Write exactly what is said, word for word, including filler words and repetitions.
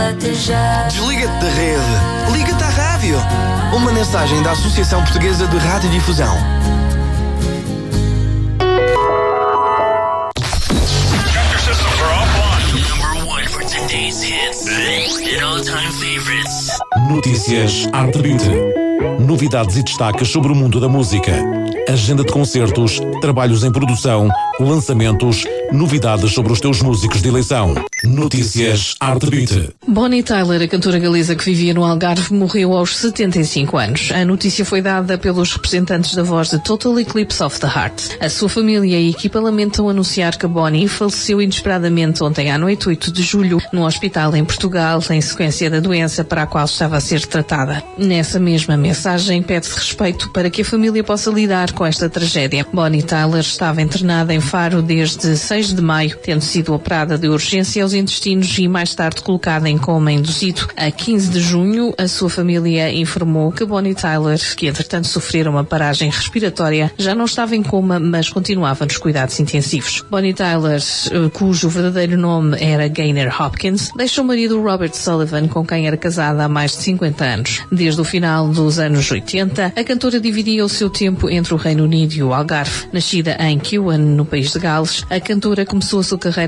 cala-te já. Desliga-te da rede. Liga-te à rádio. Uma mensagem da Associação Portuguesa de Radiodifusão. Notícias Arte Beat. Novidades e destaques sobre o mundo da música. Agenda de concertos, trabalhos em produção, lançamentos, novidades sobre os teus músicos de eleição. Notícias Arte Beat. Bonnie Tyler, a cantora galesa que vivia no Algarve, morreu aos setenta e cinco anos. A notícia foi dada pelos representantes da voz de Total Eclipse of the Heart. A sua família e a equipa lamentam anunciar que Bonnie faleceu inesperadamente ontem à noite, oito de julho, num hospital em Portugal, em sequência da doença para a qual estava a ser tratada. Nessa mesma mensagem, pede-se respeito para que a família possa lidar com esta tragédia. Bonnie Tyler estava internada em Faro desde seis de maio, tendo sido operada de urgência aos intestinos e mais tarde colocada em coma induzido. A quinze de junho, a sua família informou que Bonnie Tyler, que entretanto sofrera uma paragem respiratória, já não estava em coma, mas continuava nos cuidados intensivos. Bonnie Tyler, cujo verdadeiro nome era Gaynor Hopkins, deixa o marido Robert Sullivan, com quem era casada há mais de cinquenta anos. Desde o final dos anos oitenta, a cantora dividia o seu tempo entre o Reino Unido e o Algarve. Nascida em Kewan, no país de Gales, a cantora começou a sua carreira